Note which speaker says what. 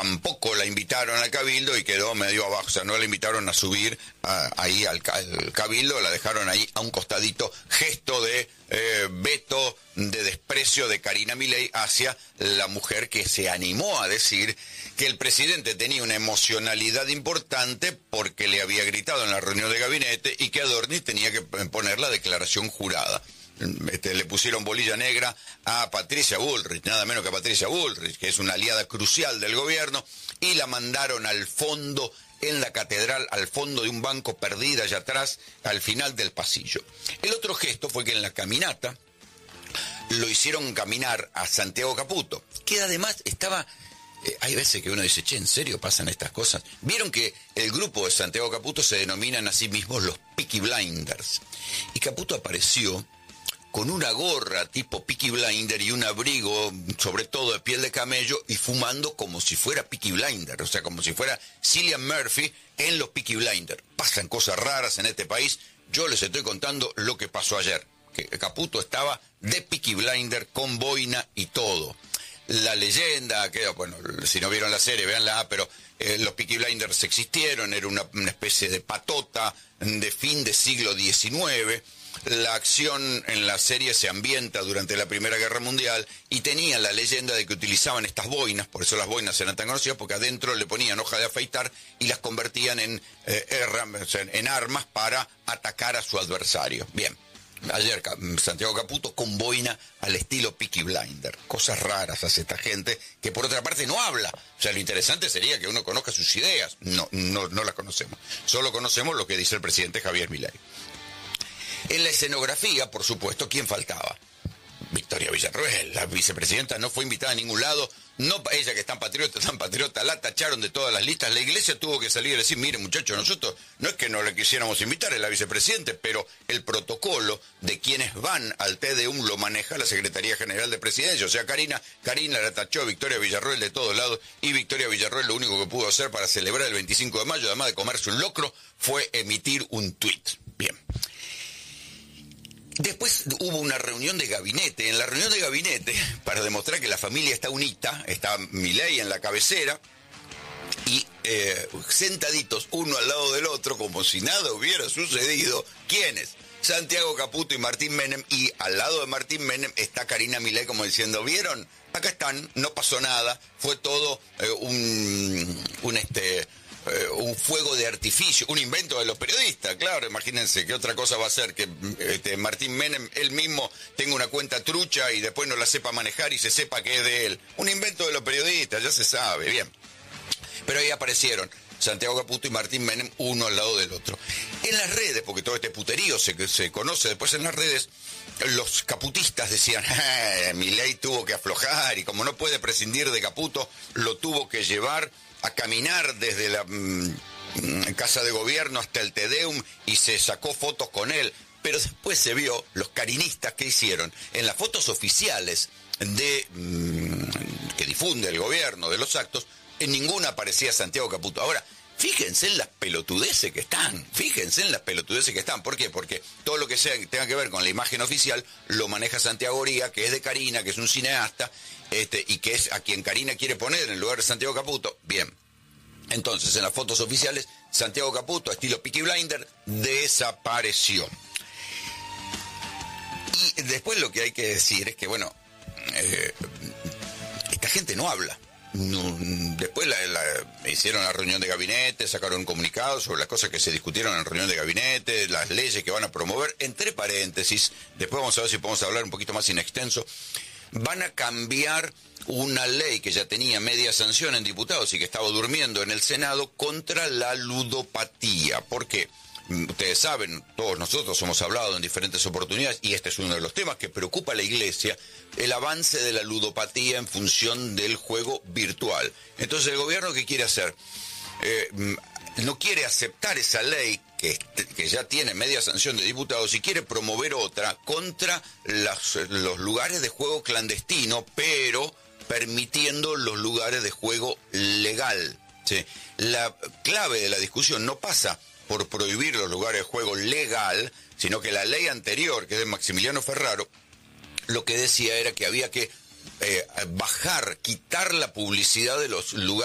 Speaker 1: tampoco la invitaron al Cabildo y quedó medio abajo, o sea, no la invitaron a subir ahí al Cabildo, la dejaron ahí a un costadito, gesto de veto, de desprecio de Karina Milei hacia la mujer que se animó a decir que el presidente tenía una emocionalidad importante porque le había gritado en la reunión de gabinete y que Adorni tenía que poner la declaración jurada. Le pusieron bolilla negra a Patricia Bullrich, nada menos que a Patricia Bullrich, que es una aliada crucial del gobierno, y la mandaron al fondo, en la catedral, al fondo de un banco perdida allá atrás, al final del pasillo. El otro gesto fue que en la caminata lo hicieron caminar a Santiago Caputo, que además estaba... hay veces que uno dice, che, ¿en serio pasan estas cosas? Vieron que el grupo de Santiago Caputo se denominan a sí mismos los Peaky Blinders, y Caputo apareció con una gorra tipo Peaky Blinder y un abrigo, sobre todo de piel de camello, y fumando como si fuera Peaky Blinder, o sea, como si fuera Cillian Murphy en los Peaky Blinders. Pasan cosas raras en este país. Yo les estoy contando lo que pasó ayer, que Caputo estaba de Peaky Blinder con boina y todo. La leyenda, que bueno, si no vieron la serie, véanla, pero los Peaky Blinders existieron, era una especie de patota de fin de siglo XIX. La acción en la serie se ambienta durante la Primera Guerra Mundial y tenía la leyenda de que utilizaban estas boinas, por eso las boinas eran tan conocidas, porque adentro le ponían hoja de afeitar y las convertían en armas para atacar a su adversario. Bien, ayer Santiago Caputo con boina al estilo Peaky Blinder. Cosas raras hace esta gente que por otra parte no habla. O sea, lo interesante sería que uno conozca sus ideas. No las conocemos. Solo conocemos lo que dice el presidente Javier Milei. En la escenografía, por supuesto, ¿quién faltaba? Victoria Villarroel, la vicepresidenta, no fue invitada a ningún lado, no, ella que es tan patriota, la tacharon de todas las listas. La iglesia tuvo que salir y decir, miren muchachos, nosotros no es que no le quisiéramos invitar, es la vicepresidenta, pero el protocolo de quienes van al TDUM lo maneja la Secretaría General de Presidencia. O sea, Karina la tachó a Victoria Villarroel de todos lados, y Victoria Villarroel lo único que pudo hacer para celebrar el 25 de mayo, además de comerse un locro, fue emitir un tuit. Bien. Después hubo una reunión de gabinete. En la reunión de gabinete, para demostrar que la familia está unita, está Milei en la cabecera y sentaditos uno al lado del otro, como si nada hubiera sucedido. ¿Quiénes? Santiago Caputo y Martín Menem, y al lado de Martín Menem está Karina Milei como diciendo, ¿vieron? Acá están, no pasó nada, fue todo un fuego de artificio, un invento de los periodistas, claro, imagínense qué otra cosa va a ser que Martín Menem él mismo tenga una cuenta trucha y después no la sepa manejar y se sepa que es de él. Un invento de los periodistas, ya se sabe, bien. Pero ahí aparecieron Santiago Caputo y Martín Menem uno al lado del otro. En las redes, porque todo este puterío se conoce después en las redes, los caputistas decían, Milei tuvo que aflojar y como no puede prescindir de Caputo, lo tuvo que llevar a caminar desde la Casa de Gobierno hasta el TDUM y se sacó fotos con él. Pero después se vio los carinistas que hicieron en las fotos oficiales que difunde el gobierno de los actos, en ninguna aparecía Santiago Caputo. Ahora, fíjense en las pelotudeces que están, ¿Por qué? Porque todo lo que tenga que ver con la imagen oficial lo maneja Santiago Oría, que es de Karina, que es un cineasta, y que es a quien Karina quiere poner en lugar de Santiago Caputo. Bien, entonces en las fotos oficiales, Santiago Caputo, estilo Peaky Blinder, desapareció. Y después lo que hay que decir es que, bueno, esta gente no habla. Después hicieron la reunión de gabinete, sacaron un comunicado sobre las cosas que se discutieron en la reunión de gabinete, las leyes que van a promover, entre paréntesis, después vamos a ver si podemos hablar un poquito más in extenso. Van a cambiar una ley que ya tenía media sanción en diputados y que estaba durmiendo en el Senado contra la ludopatía. ¿Por qué? Ustedes saben, todos nosotros hemos hablado en diferentes oportunidades, y este es uno de los temas que preocupa a la Iglesia, el avance de la ludopatía en función del juego virtual. Entonces, ¿el gobierno qué quiere hacer? No quiere aceptar esa ley que ya tiene media sanción de diputados y quiere promover otra contra los lugares de juego clandestino, pero permitiendo los lugares de juego legal. ¿Sí? La clave de la discusión no pasa por prohibir los lugares de juego legal, sino que la ley anterior, que es de Maximiliano Ferraro, lo que decía era que había que quitar la publicidad de los lugares